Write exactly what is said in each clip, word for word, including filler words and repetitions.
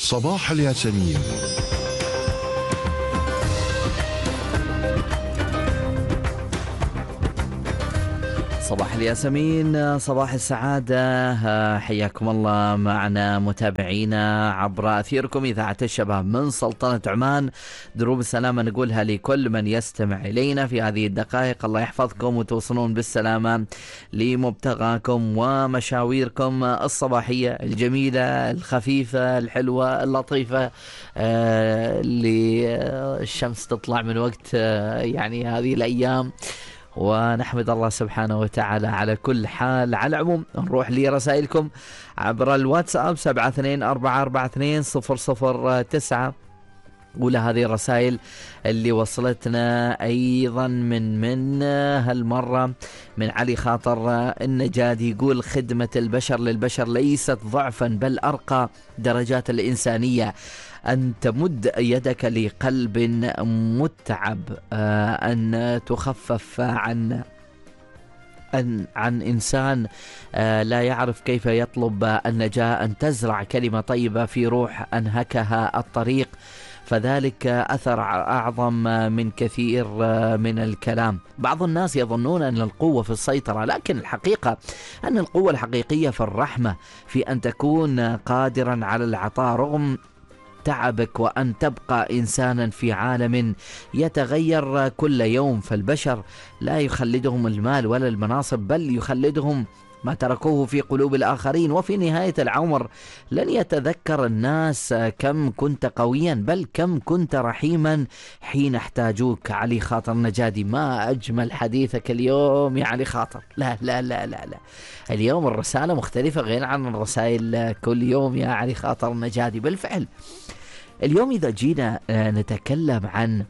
صباح الياسمين. صباح الياسمين، صباح السعادة، حياكم الله معنا متابعينا عبر أثيركم إذاعة الشباب من سلطنة عمان. دروب السلامة نقولها لكل من يستمع إلينا في هذه الدقائق. الله يحفظكم وتوصلون بالسلامة لمبتغاكم ومشاويركم الصباحية الجميلة الخفيفة الحلوة اللطيفة، اللي الشمس تطلع من وقت يعني هذه الأيام، ونحمد الله سبحانه وتعالى على كل حال. على العموم نروح لرسائلكم عبر الواتساب سبعة اثنين أربعة أربعة اثنين صفر صفر تسعة، ولا هذه الرسائل اللي وصلتنا أيضا من من هالمرة من علي خاطر النجادي، يقول: خدمة البشر للبشر ليست ضعفا بل أرقى درجات الإنسانية. أن تمد يدك لقلب متعب، أن تخفف عن عن, عن إنسان لا يعرف كيف يطلب النجاة، أن تزرع كلمة طيبة في روح أنهكها الطريق، فذلك أثر أعظم من كثير من الكلام. بعض الناس يظنون أن القوة في السيطرة، لكن الحقيقة أن القوة الحقيقية في الرحمة، في أن تكون قادرا على العطاء رغم تعبك، وأن تبقى إنسانا في عالم يتغير كل يوم. فالبشر لا يخلدهم المال ولا المناصب، بل يخلدهم ما تركوه في قلوب الآخرين. وفي نهاية العمر لن يتذكر الناس كم كنت قويا، بل كم كنت رحيما حين احتاجوك. علي خاطر نجادي، ما أجمل حديثك اليوم يا علي خاطر. لا لا لا لا لا اليوم الرسالة مختلفة غير عن الرسائل كل يوم يا علي خاطر نجادي. بالفعل اليوم إذا جينا نتكلم عن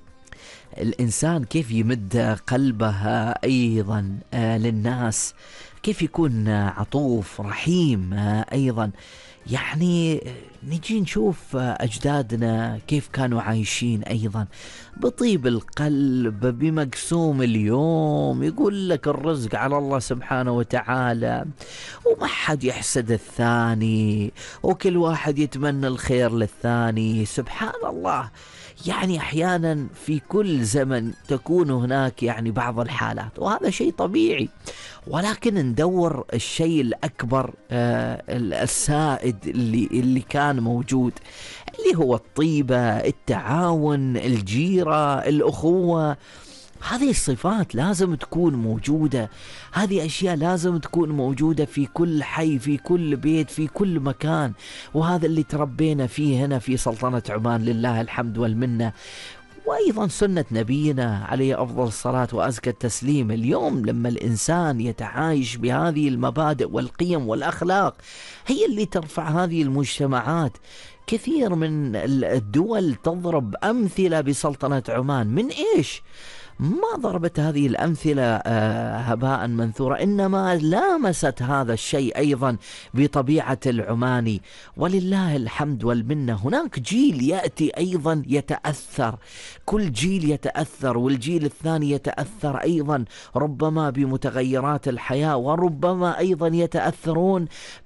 الإنسان كيف يمد قلبه أيضا للناس، كيف يكون عطوف رحيم أيضا، يعني نجي نشوف أجدادنا كيف كانوا عايشين أيضا بطيب القلب بمقسوم اليوم. يقول لك الرزق على الله سبحانه وتعالى، وما حد يحسد الثاني، وكل واحد يتمنى الخير للثاني. سبحان الله، يعني أحيانا في كل زمن تكون هناك يعني بعض الحالات، وهذا شيء طبيعي، ولكن ندور الشيء الأكبر آه السائد اللي, اللي كان موجود، اللي هو الطيبة، التعاون، الجيرة، الأخوة. هذه الصفات لازم تكون موجودة، هذه أشياء لازم تكون موجودة في كل حي، في كل بيت، في كل مكان. وهذا اللي تربينا فيه هنا في سلطنة عمان، لله الحمد والمنة. وأيضا سنة نبينا عليه أفضل الصلاة وأزكى التسليم. اليوم لما الإنسان يتعايش بهذه المبادئ والقيم والأخلاق، هي اللي ترفع هذه المجتمعات. كثير من الدول تضرب أمثلة بسلطنة عمان، من إيش؟ ما ضربت هذه الأمثلة هباء منثورا، إنما لامست هذا الشيء أيضا بطبيعة العماني، ولله الحمد والمنة. هناك جيل يأتي أيضا يتأثر، كل جيل يتأثر، والجيل الثاني يتأثر أيضا ربما بمتغيرات الحياة، وربما أيضا يتأثرون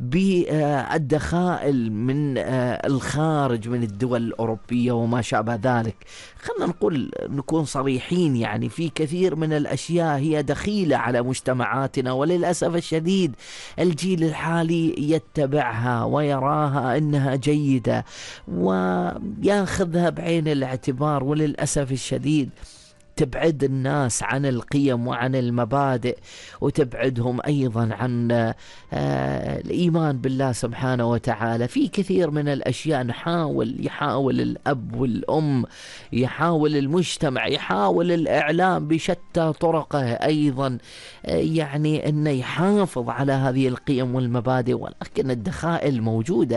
بالدخائل من الخارج من الدول الأوروبية وما شابه ذلك. خلنا نقول نكون صريحين، يعني في كثير من الأشياء هي دخيلة على مجتمعاتنا، وللأسف الشديد الجيل الحالي يتبعها ويراها أنها جيدة وياخذها بعين الاعتبار، وللأسف الشديد تبعد الناس عن القيم وعن المبادئ، وتبعدهم أيضا عن الإيمان بالله سبحانه وتعالى. في كثير من الأشياء نحاول، يحاول الأب والأم، يحاول المجتمع، يحاول الإعلام بشتى طرقه أيضا يعني أنه يحافظ على هذه القيم والمبادئ، ولكن الدخائل موجودة.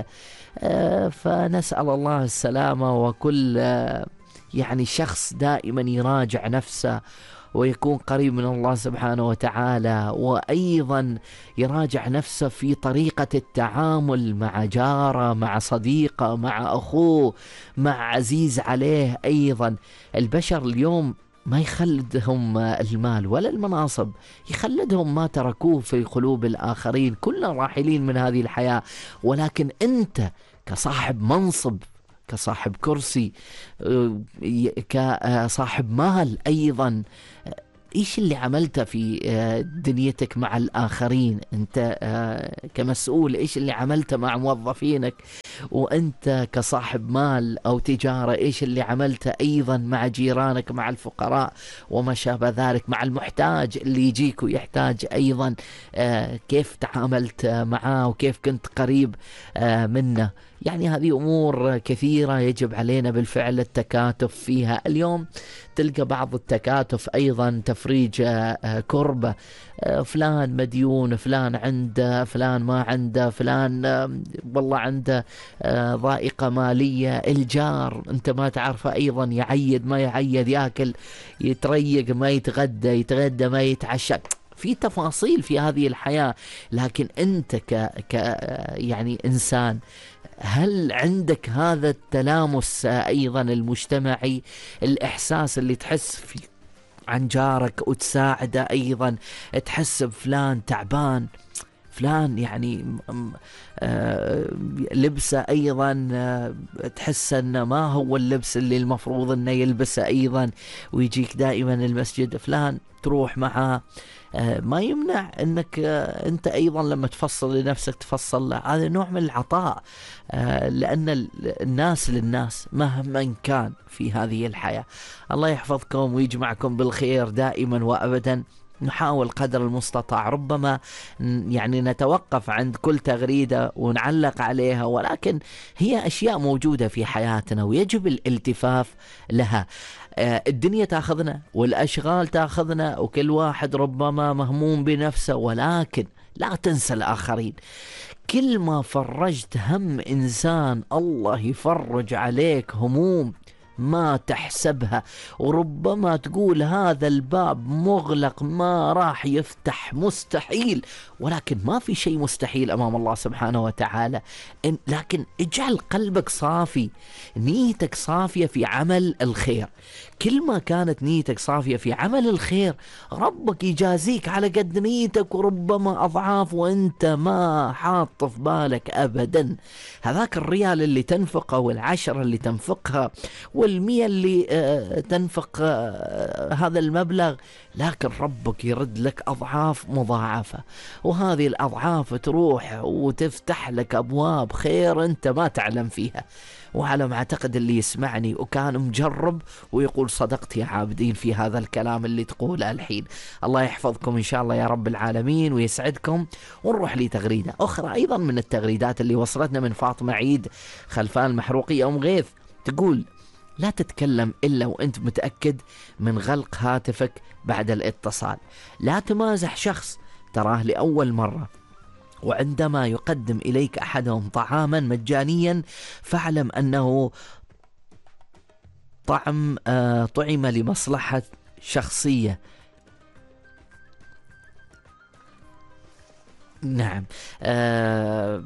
فنسأل الله السلامة، وكل يعني شخص دائما يراجع نفسه ويكون قريب من الله سبحانه وتعالى، وأيضا يراجع نفسه في طريقة التعامل مع جاره، مع صديقه، مع أخوه، مع عزيز عليه. أيضا البشر اليوم ما يخلدهم المال ولا المناصب، يخلدهم ما تركوه في قلوب الآخرين. كلنا راحلين من هذه الحياة، ولكن أنت كصاحب منصب، كصاحب كرسي، كصاحب مال أيضا. إيش اللي عملته في دنيتك مع الآخرين؟ أنت كمسؤول إيش اللي عملته مع موظفينك؟ وأنت كصاحب مال أو تجارة إيش اللي عملته أيضا مع جيرانك، مع الفقراء وما شابه ذلك، مع المحتاج اللي يجيك ويحتاج أيضا كيف تعاملت معاه وكيف كنت قريب منه؟ يعني هذه أمور كثيرة يجب علينا بالفعل التكاتف فيها. اليوم تلقى بعض التكاتف أيضا تفريج كربة، فلان مديون، فلان عنده، فلان ما عنده، فلان والله عنده ضائقة مالية، الجار أنت ما تعرفه أيضا يعيد ما يعيد، يأكل يتريق ما يتغدى، يتغدى ما يتعشى. في تفاصيل في هذه الحياة، لكن أنت ك... ك يعني إنسان هل عندك هذا التلامس أيضا المجتمعي، الإحساس اللي تحس فيه عن جارك وتساعده أيضا، تحس بفلان تعبان، فلان يعني آه لبسه أيضا آه تحس أنه ما هو اللبس اللي المفروض أنه يلبسه أيضا، ويجيك دائما المسجد، فلان تروح معه. آه ما يمنع أنك آه أنت أيضا لما تفصل لنفسك تفصل له، هذا نوع من العطاء، آه لأن الناس للناس مهما كان في هذه الحياة. الله يحفظكم ويجمعكم بالخير دائما وأبدا. نحاول قدر المستطاع، ربما يعني نتوقف عند كل تغريدة ونعلق عليها، ولكن هي أشياء موجودة في حياتنا ويجب الالتفاف لها. الدنيا تأخذنا والأشغال تأخذنا وكل واحد ربما مهموم بنفسه، ولكن لا تنسى الآخرين. كل ما فرجت هم إنسان الله يفرج عليك هموم ما تحسبها، وربما تقول هذا الباب مغلق ما راح يفتح، مستحيل، ولكن ما في شيء مستحيل أمام الله سبحانه وتعالى. لكن اجعل قلبك صافي، نيتك صافية في عمل الخير. كل ما كانت نيتك صافية في عمل الخير ربك يجازيك على قد نيتك، وربما أضعاف وانت ما حاط في بالك أبدا. هذاك الريال اللي تنفقه والعشرة اللي تنفقها والمية اللي تنفق هذا المبلغ، لكن ربك يرد لك أضعاف مضاعفة، وهذه الأضعاف تروح وتفتح لك أبواب خير أنت ما تعلم فيها. وعلى ما أعتقد اللي يسمعني وكان مجرب ويقول صدقت يا عابدين في هذا الكلام اللي تقوله الحين. الله يحفظكم إن شاء الله يا رب العالمين ويسعدكم. ونروح لي تغريدة أخرى أيضا من التغريدات اللي وصلتنا من فاطمة عيد خلفان المحروقية أم غيث، تقول لا تتكلم إلا وأنت متأكد من غلق هاتفك بعد الاتصال. لا تمازح شخص تراه لأول مرة، وعندما يقدم إليك أحدهم طعاما مجانيا فاعلم أنه طعم آه طعم لمصلحة شخصية. نعم. آه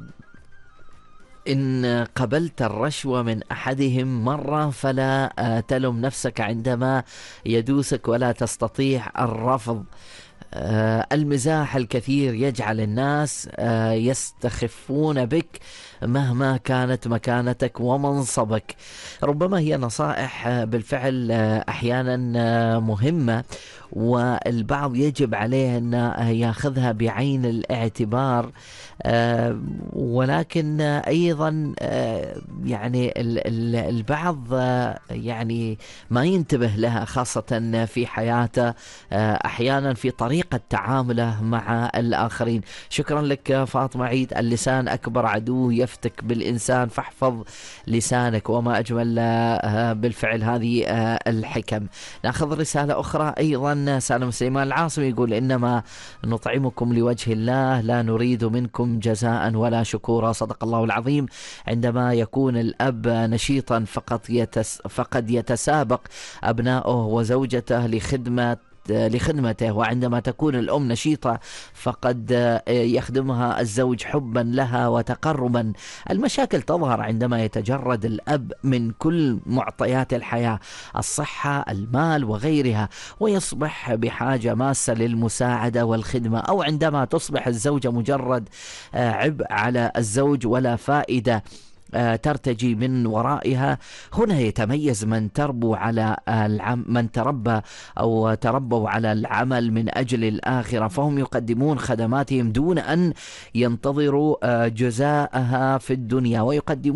إن قبلت الرشوة من أحدهم مرة فلا آه تلم نفسك عندما يدوسك ولا تستطيع الرفض. آه المزاح الكثير يجعل الناس آه يستخفون بك مهما كانت مكانتك ومنصبك. ربما هي نصائح آه بالفعل آه أحيانا آه مهمة، والبعض يجب عليه أن يأخذها بعين الاعتبار، آه ولكن آه أيضا آه يعني البعض آه يعني ما ينتبه لها، خاصة في حياته آه أحيانا في طريقة تعامله مع الآخرين. شكرا لك فاطمة عيد. اللسان أكبر عدو يفتك بالإنسان فاحفظ لسانك، وما أجمل آه بالفعل هذه آه الحكم. نأخذ رسالة أخرى أيضا. سالم سليمان العاصمي يقول إنما نطعمكم لوجه الله لا نريد منكم جزاء ولا شكورا. صدق الله العظيم. عندما يكون الأب نشيطا فقد يتس فقد يتسابق أبناؤه وزوجته لخدمة لخدمته، وعندما تكون الأم نشيطة فقد يخدمها الزوج حبا لها وتقربا. المشاكل تظهر عندما يتجرد الأب من كل معطيات الحياة، الصحة، المال وغيرها، ويصبح بحاجة ماسة للمساعدة والخدمة، أو عندما تصبح الزوجة مجرد عبء على الزوج ولا فائدة ترتجي من ورائها. هنا يتميز من تربوا على العم من تربى أو تربوا على العمل من أجل الآخرة، فهم يقدمون خدماتهم دون أن ينتظروا جزاءها في الدنيا، ويقدمون